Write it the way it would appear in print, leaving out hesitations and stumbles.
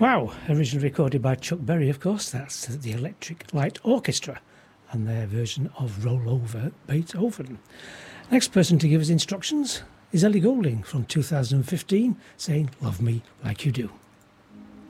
Wow, originally recorded by Chuck Berry, of course. That's the Electric Light Orchestra and their version of Roll Over Beethoven. Next person to give us instructions is Ellie Goulding from 2015 saying, "Love Me Like You Do."